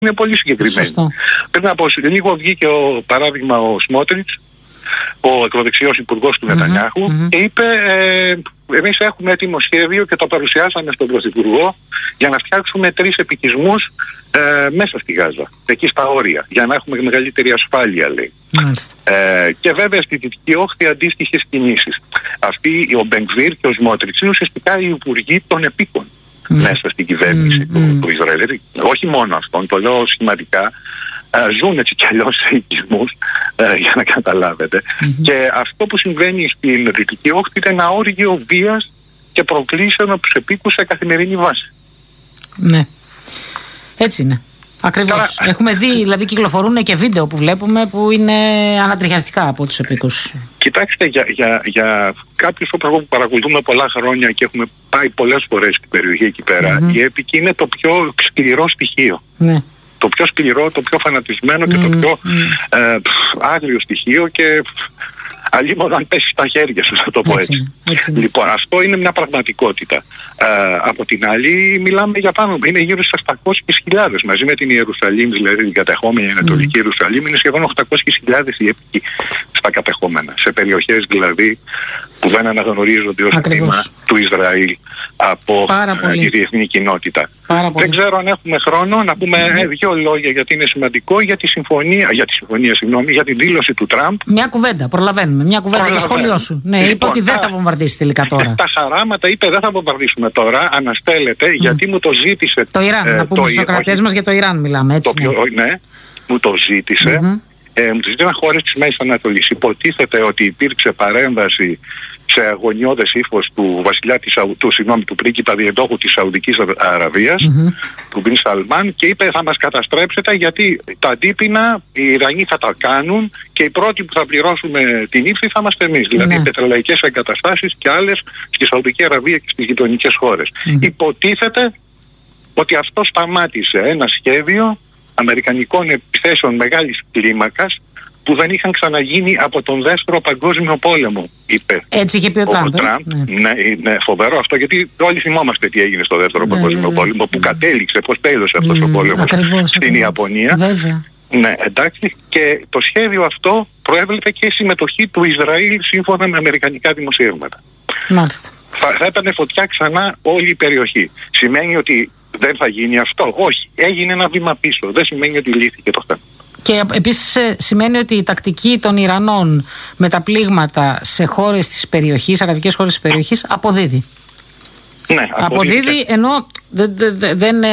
είναι πολύ συγκεκριμένη. Σωστό. Πριν από λίγο βγήκε παράδειγμα ο Σμότριτς, ο ακροδεξιός υπουργός του Νετανιάχου, και είπε εμείς έχουμε έτοιμο σχέδιο και το παρουσιάσαμε στον Πρωθυπουργό για να φτιάξουμε 3 επικισμούς μέσα στη Γάζα, εκεί στα όρια, για να έχουμε μεγαλύτερη ασφάλεια, λέει. Και βέβαια στη Δυτική Όχθη αντίστοιχες κινήσεις. Αυτοί ο Μπενγκβίρ και ο Σμότριτς είναι ουσιαστικά οι υπουργοί των επίκων μέσα στην κυβέρνηση του Ισραήλ. Όχι μόνο αυτόν, το λέω σχηματικά. Ζουν έτσι κι αλλιώς σε οικισμούς, για να καταλάβετε. Και αυτό που συμβαίνει στην Δυτική Όχθη είναι ένα όργιο βίας και προκλήσεων από τους επίκους σε καθημερινή βάση. Ναι, έτσι είναι. Ακριβώς. Έχουμε δει, δηλαδή κυκλοφορούν και βίντεο που βλέπουμε που είναι ανατριχιαστικά από τους επίκους. Κοιτάξτε, για κάποιους που παρακολουθούμε πολλά χρόνια και έχουμε πάει πολλές φορές στην περιοχή εκεί πέρα, η έπικη είναι το πιο σκληρό στοιχείο. Ναι. Το πιο σκληρό, το πιο φανατισμένο και το πιο άγριο στοιχείο, και αλλήμον αν πέσει στα χέρια σας, θα το πω έτσι. Λοιπόν, αυτό είναι μια πραγματικότητα. Από την άλλη, μιλάμε για πάνω, είναι γύρω στις 800.000 μαζί με την Ιερουσαλήμ, δηλαδή την κατεχόμενη Ανατολική Ιερουσαλήμ, είναι σχεδόν 800.000 οι έπικοι στα κατεχόμενα, σε περιοχές δηλαδή που δεν αναγνωρίζονται ως τμήμα του Ισραήλ από τη διεθνή κοινότητα. Δεν ξέρω αν έχουμε χρόνο να πούμε 2 λόγια, γιατί είναι σημαντικό, για τη συμφωνία, για τη δήλωση του Τραμπ. Μια κουβέντα, προλαβαίνουμε. Μια κουβέντα και σχόλιο σου. Ναι, είπε ότι δεν θα βομβαρδίσει τελικά τώρα. Τα χαράματα είπε δεν θα βομβαρδίσουμε τώρα, αναστέλλεται, γιατί μου το ζήτησε. Το Ιράν, να πούμε στους ακροατές μας, για το Ιράν μιλάμε, έτσι. Ναι, μου το ζήτησε. Μου το ζήτησαν χώρες της Μέσης Ανατολής. Υποτίθεται ότι υπήρξε παρέμβαση σε αγωνιώδες ύφος του βασιλιά του πρίγκιπα διεντόχου της Σαουδικής Αραβίας, του Μπιν Σαλμάν, και είπε θα μας καταστρέψετε, γιατί τα αντίπεινα οι Ιρανοί θα τα κάνουν και οι πρώτοι που θα πληρώσουμε την ύφη θα είμαστε εμείς. Δηλαδή πετρελαϊκές εγκαταστάσεις και άλλες στη Σαουδική Αραβία και στις γειτονικές χώρες. Υποτίθεται ότι αυτό σταμάτησε ένα σχέδιο αμερικανικών επιθέσεων μεγάλης κλίμακας που δεν είχαν ξαναγίνει από τον Δεύτερο Παγκόσμιο Πόλεμο, είπε. Έτσι είχε πει ο Τραμπ. Ναι, φοβερό αυτό, γιατί όλοι θυμόμαστε τι έγινε στο Δεύτερο Παγκόσμιο Πόλεμο, που κατέληξε, πώς τέλειωσε αυτός ο πόλεμος στην Ιαπωνία. Βέβαια. Ναι, εντάξει, και το σχέδιο αυτό προέβλεπε και συμμετοχή του Ισραήλ σύμφωνα με αμερικανικά δημοσιεύματα. Μάλιστα. Θα ήταν φωτιά ξανά όλη η περιοχή. Σημαίνει ότι δεν θα γίνει αυτό? Όχι. Έγινε ένα βήμα πίσω. Δεν σημαίνει ότι λύθηκε το θέμα. Και επίσης σημαίνει ότι η τακτική των Ιρανών με τα πλήγματα σε χώρες της περιοχής, αραβικές χώρες της περιοχής, αποδίδει. Ναι, αποδίδει, ενώ δεν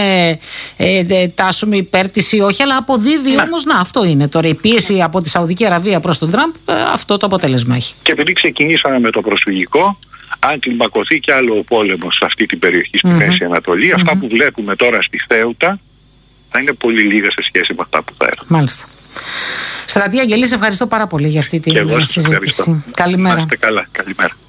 τάσσουμε υπέρ της ή όχι, αλλά αποδίδει όμως. Να, αυτό είναι τώρα η πίεση από τη Σαουδική Αραβία προς τον Τραμπ, αυτό το αποτέλεσμα έχει. Και επειδή ξεκινήσαμε με το προσφυγικό, αν κλιμακωθεί κι άλλο ο πόλεμος σε αυτή την περιοχή στη Μέση Ανατολή, αυτά που βλέπουμε τώρα στη Θέουτα θα είναι πολύ λίγα σε σχέση με αυτά που θα έρθουν. Μάλιστα. Στρατή Αγγελή, σε ευχαριστώ πάρα πολύ για αυτή τη συζήτηση. Καλημέρα. Είστε καλά. Καλημέρα.